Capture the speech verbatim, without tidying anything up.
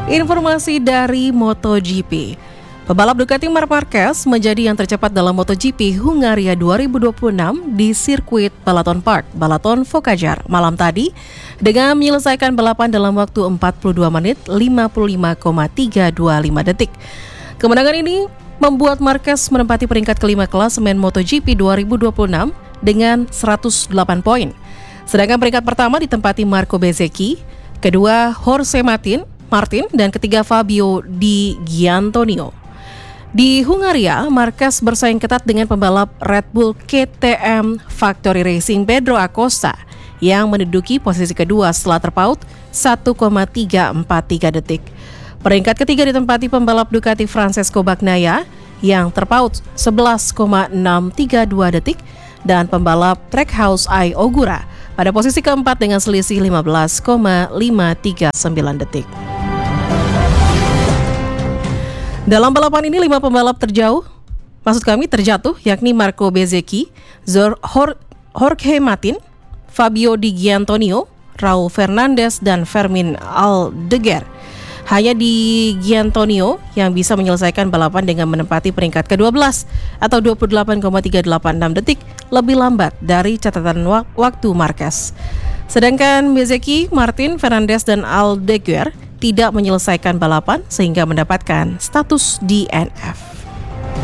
Informasi dari MotoGP. Pebalap Ducati Marc Marquez menjadi yang tercepat dalam MotoGP Hungaria dua ribu dua puluh enam di sirkuit Balaton Park, Balaton Focajar malam tadi dengan menyelesaikan balapan dalam waktu empat puluh dua menit lima puluh lima koma tiga dua lima detik. Kemenangan ini membuat Marquez menempati peringkat kelima klasemen MotoGP dua ribu dua puluh enam dengan seratus delapan poin. Sedangkan peringkat pertama ditempati Marco Bezzecchi, kedua Jorge Martin, Martin dan ketiga Fabio Di Giannantonio. Di Hungaria, Marquez bersaing ketat dengan pembalap Red Bull K T M Factory Racing Pedro Acosta yang menduduki posisi kedua setelah terpaut satu koma tiga empat tiga detik. Peringkat ketiga ditempati pembalap Ducati Francesco Bagnaia yang terpaut sebelas koma enam tiga dua detik dan pembalap Trackhouse Ai Ogura pada posisi keempat dengan selisih lima belas koma lima tiga sembilan detik. Dalam balapan ini lima pembalap terjauh, maksud kami terjatuh, yakni Marco Bezzecchi, Jorge Martin, Fabio Di Giannantonio, Raul Fernandez dan Fermin Aldeguer. Hanya Di Giannantonio yang bisa menyelesaikan balapan dengan menempati peringkat kedua belas atau dua puluh delapan koma tiga delapan enam detik lebih lambat dari catatan waktu Marquez. Sedangkan Bezzecchi, Martin, Fernandez dan Aldeguer tidak menyelesaikan balapan sehingga mendapatkan status D N F.